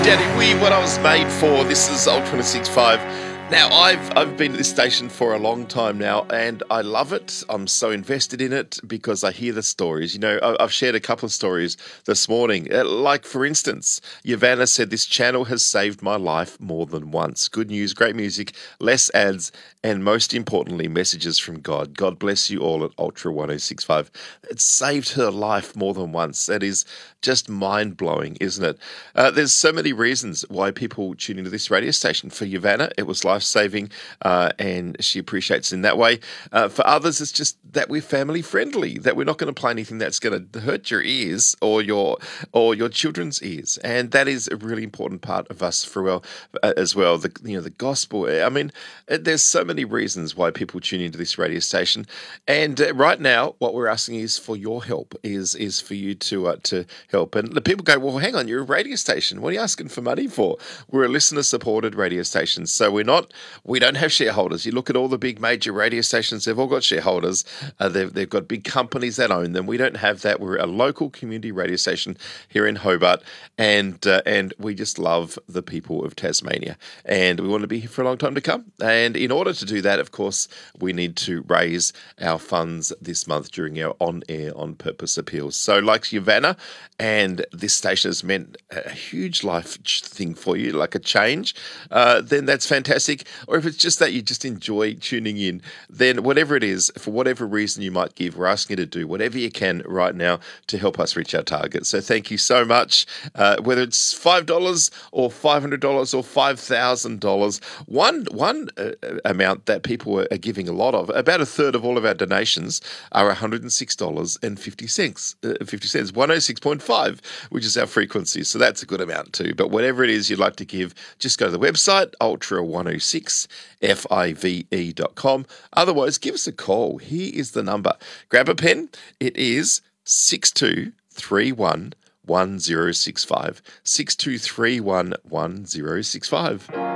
Daddy Wee, what I was made for. This is Ultra 26.5. Now, I've been at this station for a long time now, and I love it. I'm so invested in it because I hear the stories. You know, I've shared a couple of stories this morning. Like, for instance, Yavanna said, this channel has saved my life more than once. Good news, great music, less ads, and most importantly, messages from God. God bless you all at Ultra 1065. It saved her life more than once. That is just mind-blowing, isn't it? There's so many reasons why people tune into this radio station. For Yavanna, it was life-saving, and she appreciates it in that way. For others, it's just that we're family-friendly, that we're not going to play anything that's going to hurt your ears or your children's ears, and that is a really important part of us as well. The gospel. I mean, there's so many reasons why people tune into this radio station, and right now, what we're asking is for your help. Is for you to help. And the people go, well, hang on, you're a radio station. What are you asking for money for? We're a listener-supported radio station, so we don't have shareholders. You look at all the big major radio stations; they've all got shareholders. They've got big companies that own them. We don't have that. We're a local community radio station here in Hobart, and we just love the people of Tasmania, and we want to be here for a long time to come. And in order to do that, of course, we need to raise our funds this month during our on-air, on-purpose appeals. So, like Yavanna, and this station has meant a huge life thing for you, like a change, then that's fantastic. Or if it's just that you just enjoy tuning in, then whatever it is, for whatever reason you might give, we're asking you to do whatever you can right now to help us reach our target. So thank you so much. Whether it's $5 or $500 or $5,000, one amount that people are giving a lot of, about a third of all of our donations are $106.50, 106.5, which is our frequency. So that's a good amount too. But whatever it is you'd like to give, just go to the website, ultra106five.com. Otherwise, give us a call. Here is the number. Grab a pen. It is 6231 1065. 6231 1065.